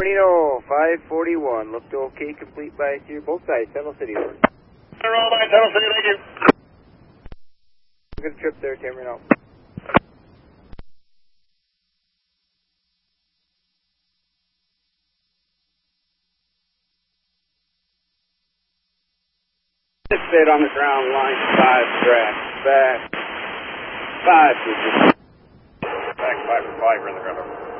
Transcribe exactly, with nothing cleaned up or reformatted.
Tornado five forty-one, look to okay, complete by to both sides, Tunnel City. Over. Roll by Tunnel City, thank you. Good trip there, Terminal. Just stayed on the ground, line five, track, back, five, back five for five, we're in the ground.